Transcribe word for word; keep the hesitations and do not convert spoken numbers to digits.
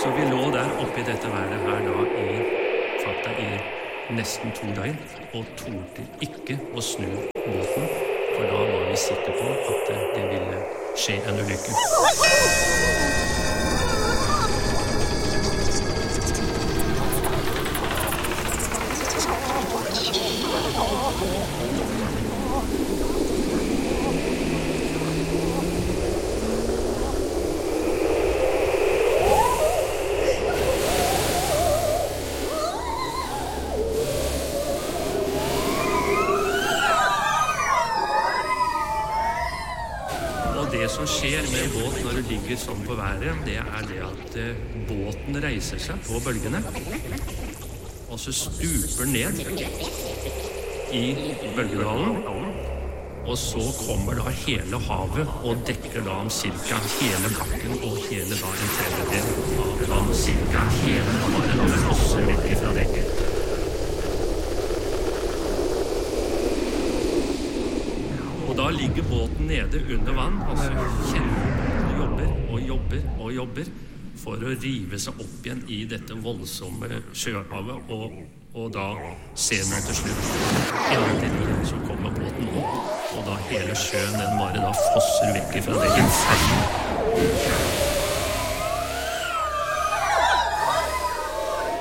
Så vi lå der oppe i dette været her da i, fakta, i nesten to døgn, og torde ikke å snu båten, for da var vi sikre på at det ville skje en ulykke. Det som skjer med en båt når du ligger sånn på været, det er det at uh, båten reiser seg på bølgene, og så stuper ned i bølgedalen, og så kommer da hele havet og dekker da om cirka hele bakken og hele da en tredjedel av da cirka hele havet da flosser vekk fra dekket. Og da ligger båten nede under vann, altså kjenner og jobber og jobber og jobber for å rive seg opp igjen i dette voldsomme sjøhavet, og, og da ser man til slutt endelig så kommer båten opp, og da hele sjøen den bare da fosser vekk fra det inferno.